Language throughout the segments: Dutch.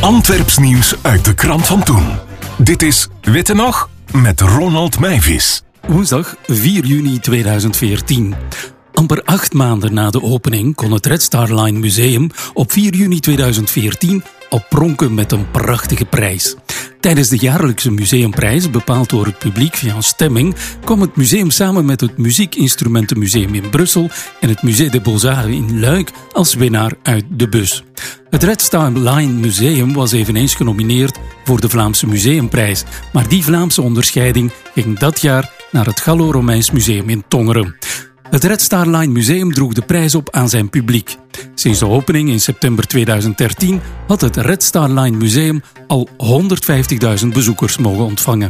Antwerps nieuws uit de krant van toen. Dit is Witte Nog met Ronald Meijvis. Woensdag 4 juni 2014. Amper 8 maanden na de opening kon het Red Star Line Museum op 4 juni 2014 al pronken met een prachtige prijs. Tijdens de jaarlijkse museumprijs, bepaald door het publiek via een stemming, kwam het museum samen met het Muziekinstrumentenmuseum in Brussel en het Musée des Beaux-Arts in Luik als winnaar uit de bus. Het Red Star Line Museum was eveneens genomineerd voor de Vlaamse Museumprijs, maar die Vlaamse onderscheiding ging dat jaar naar het Gallo-Romeins Museum in Tongeren. Het Red Star Line Museum droeg de prijs op aan zijn publiek. Sinds de opening in september 2013 had het Red Star Line Museum al 150.000 bezoekers mogen ontvangen.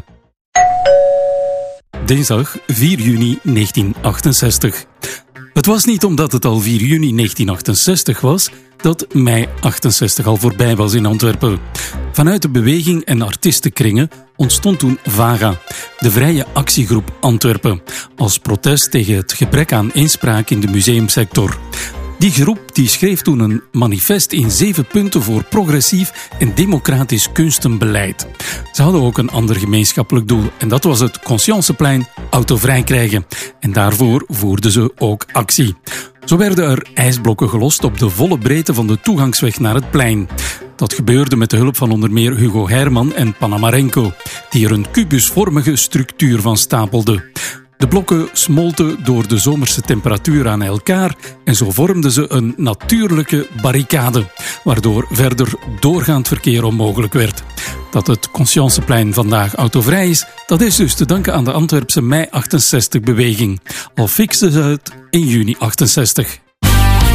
Dinsdag 4 juni 1968. Het was niet omdat het al 4 juni 1968 was, dat mei 68 al voorbij was in Antwerpen. Vanuit de beweging en artiestenkringen ontstond toen VAGA, de Vrije Actiegroep Antwerpen, als protest tegen het gebrek aan inspraak in de museumsector. Die groep schreef toen een manifest in 7 punten voor progressief en democratisch kunstenbeleid. Ze hadden ook een ander gemeenschappelijk doel en dat was het Conscienceplein autovrij krijgen. En daarvoor voerden ze ook actie. Zo werden er ijsblokken gelost op de volle breedte van de toegangsweg naar het plein. Dat gebeurde met de hulp van onder meer Hugo Herman en Panamarenko, die er een kubusvormige structuur van stapelden. De blokken smolten door de zomerse temperatuur aan elkaar en zo vormden ze een natuurlijke barricade, waardoor verder doorgaand verkeer onmogelijk werd. Dat het Conscienceplein vandaag autovrij is, dat is dus te danken aan de Antwerpse mei 68-beweging. Al fixten ze het in juni 68.